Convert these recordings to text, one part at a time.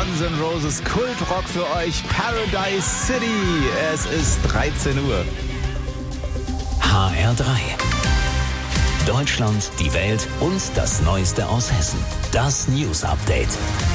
Guns N' Roses Kultrock für euch, Paradise City. Es ist 13 Uhr. HR3. Deutschland, die Welt und das Neueste aus Hessen. Das News Update.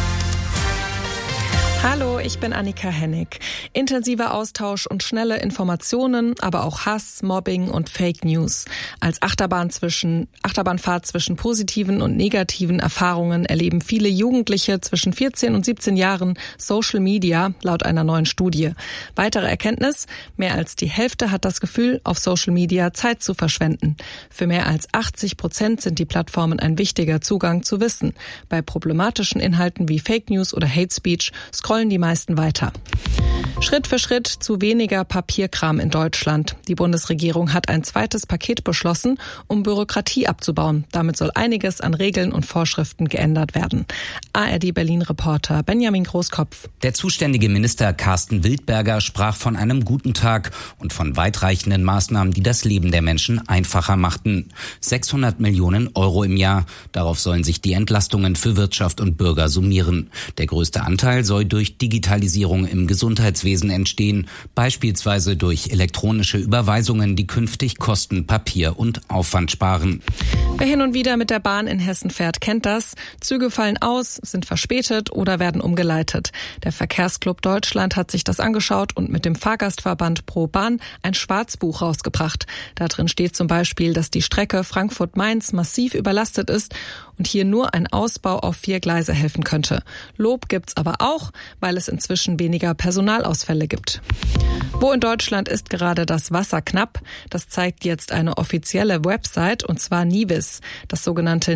Hallo, ich bin Annika Hennig. Intensiver Austausch und schnelle Informationen, aber auch Hass, Mobbing und Fake News. Als Achterbahnfahrt zwischen positiven und negativen Erfahrungen erleben viele Jugendliche zwischen 14 und 17 Jahren Social Media, laut einer neuen Studie. Weitere Erkenntnis: Mehr als die Hälfte hat das Gefühl, auf Social Media Zeit zu verschwenden. Für mehr als 80% sind die Plattformen ein wichtiger Zugang zu Wissen. Bei problematischen Inhalten wie Fake News oder Hate Speech scrollen die meisten weiter. Schritt für Schritt zu weniger Papierkram in Deutschland. Die Bundesregierung hat ein zweites Paket beschlossen, um Bürokratie abzubauen. Damit soll einiges an Regeln und Vorschriften geändert werden. ARD-Berlin-Reporter Benjamin Großkopf. Der zuständige Minister Carsten Wildberger sprach von einem guten Tag und von weitreichenden Maßnahmen, die das Leben der Menschen einfacher machten. 600 Millionen Euro im Jahr. Darauf sollen sich die Entlastungen für Wirtschaft und Bürger summieren. Der größte Anteil soll durch Digitalisierung im Gesundheitswesen entstehen, beispielsweise durch elektronische Überweisungen, die künftig Kosten, Papier und Aufwand sparen. Wer hin und wieder mit der Bahn in Hessen fährt, kennt das. Züge fallen aus, sind verspätet oder werden umgeleitet. Der Verkehrsclub Deutschland hat sich das angeschaut und mit dem Fahrgastverband Pro Bahn ein Schwarzbuch rausgebracht. Da drin steht zum Beispiel, dass die Strecke Frankfurt-Mainz massiv überlastet ist und hier nur ein Ausbau auf 4 Gleise helfen könnte. Lob gibt's aber auch, weil es inzwischen weniger Personalausfälle gibt. Wo in Deutschland ist gerade das Wasser knapp? Das zeigt jetzt eine offizielle Website, und zwar Nivis. Das sogenannte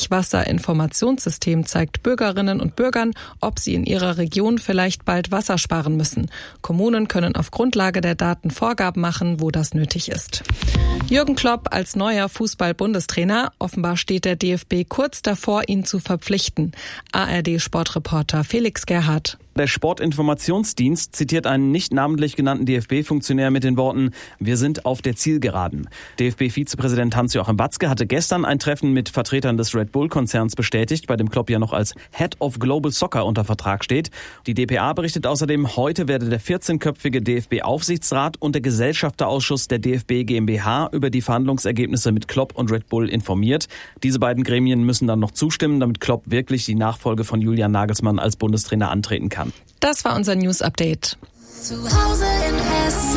Niedrigwasserinformationssystem zeigt Bürgerinnen und Bürgern, ob sie in ihrer Region vielleicht bald Wasser sparen müssen. Kommunen können auf Grundlage der Daten Vorgaben machen, wo das nötig ist. Jürgen Klopp als neuer Fußball-Bundestrainer. Offenbar steht der DFB kurz davor, ihn zu verpflichten. ARD-Sportreporter Felix Gerhardt. Der Sportinformationsdienst zitiert einen nicht namentlich genannten DFB-Funktionär mit den Worten: Wir sind auf der Zielgeraden. DFB-Vizepräsident Hans-Joachim Watzke hatte gestern ein Treffen mit Vertretern des Red Bull-Konzerns bestätigt, bei dem Klopp ja noch als Head of Global Soccer unter Vertrag steht. Die dpa berichtet außerdem, heute werde der 14-köpfige DFB-Aufsichtsrat und der Gesellschafterausschuss der DFB GmbH über die Verhandlungsergebnisse mit Klopp und Red Bull informiert. Diese beiden Gremien müssen dann noch zustimmen, damit Klopp wirklich die Nachfolge von Julian Nagelsmann als Bundestrainer antreten kann. Das war unser News-Update. Zu Hause in Hessen.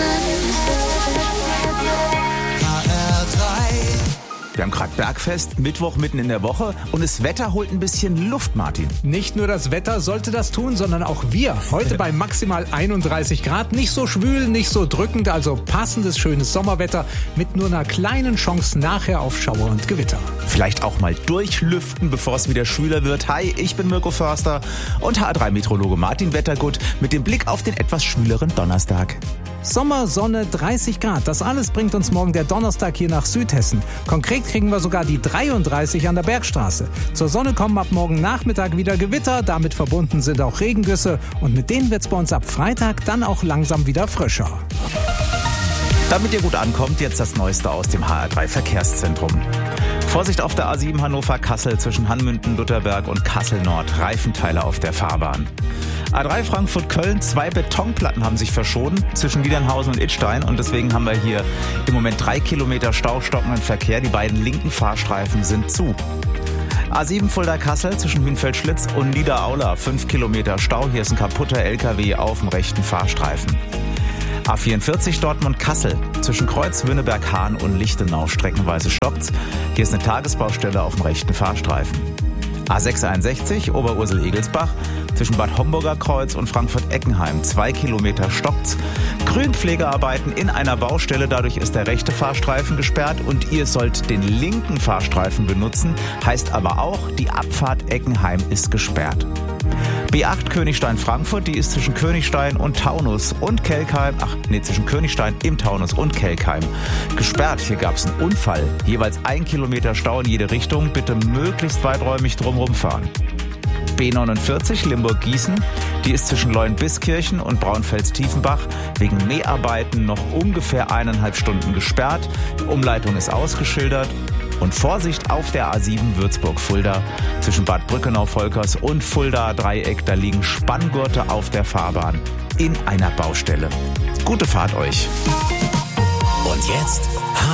Wir haben gerade Bergfest, Mittwoch mitten in der Woche und das Wetter holt ein bisschen Luft, Martin. Nicht nur das Wetter sollte das tun, sondern auch wir. Heute bei maximal 31 Grad. Nicht so schwül, nicht so drückend, also passendes, schönes Sommerwetter mit nur einer kleinen Chance nachher auf Schauer und Gewitter. Vielleicht auch mal durchlüften, bevor es wieder schwüler wird. Hi, ich bin Mirko Förster und HR3-Meteorologe Martin Wettergut mit dem Blick auf den etwas schwüleren Donnerstag. Sommer, Sonne, 30 Grad. Das alles bringt uns morgen der Donnerstag hier nach Südhessen. Konkret kriegen wir sogar die 33 an der Bergstraße. Zur Sonne kommen ab morgen Nachmittag wieder Gewitter. Damit verbunden sind auch Regengüsse. Und mit denen wird's bei uns ab Freitag dann auch langsam wieder frischer. Damit ihr gut ankommt, jetzt das Neueste aus dem HR3 Verkehrszentrum. Vorsicht auf der A7 Hannover-Kassel zwischen Hanmünden, Lutherberg und Kassel-Nord. Reifenteile auf der Fahrbahn. A3 Frankfurt-Köln, 2 Betonplatten haben sich verschoben zwischen Wiedernhausen und Idstein und deswegen haben wir hier im Moment 3 Kilometer staustockenden Verkehr. Die beiden linken Fahrstreifen sind zu. A7 Fulda-Kassel zwischen Hünfeld-Schlitz und Niederaula, 5 Kilometer Stau. Hier ist ein kaputter LKW auf dem rechten Fahrstreifen. A44 Dortmund-Kassel zwischen Kreuz-Wünneberg-Hahn und Lichtenau streckenweise stoppt's. Hier ist eine Tagesbaustelle auf dem rechten Fahrstreifen. A661 Oberursel-Egelsbach zwischen Bad Homburger Kreuz und Frankfurt-Eckenheim, 2 Kilometer stockt's. Grünpflegearbeiten in einer Baustelle, dadurch ist der rechte Fahrstreifen gesperrt und ihr sollt den linken Fahrstreifen benutzen, heißt aber auch, die Abfahrt Eckenheim ist gesperrt. B8 Königstein-Frankfurt, die ist zwischen Königstein und Taunus und Kelkheim, zwischen Königstein im Taunus und Kelkheim gesperrt. Hier gab es einen Unfall. Jeweils 1 Kilometer Stau in jede Richtung. Bitte möglichst weiträumig drumherum fahren. B49 Limburg-Gießen, die ist zwischen Leuenbiskirchen und Braunfels-Tiefenbach wegen Mäharbeiten noch ungefähr 1,5 Stunden gesperrt. Die Umleitung ist ausgeschildert. Und Vorsicht auf der A7 Würzburg-Fulda. Zwischen Bad Brückenau-Volkers und Fulda-Dreieck, da liegen Spanngurte auf der Fahrbahn in einer Baustelle. Gute Fahrt euch. Und jetzt